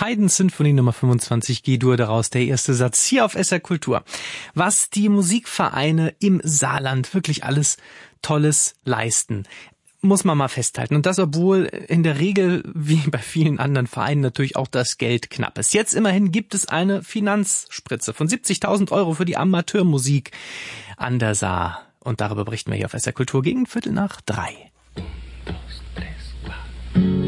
Haydn Sinfonie Nummer 25 G-Dur, daraus der erste Satz hier auf SR Kultur. Was die Musikvereine im Saarland wirklich alles Tolles leisten, muss man mal festhalten. Und das, obwohl in der Regel, wie bei vielen anderen Vereinen, natürlich auch das Geld knapp ist. Jetzt immerhin gibt es eine Finanzspritze von 70.000 € für die Amateurmusik an der Saar. Und darüber berichten wir hier auf SR Kultur gegen 2:45.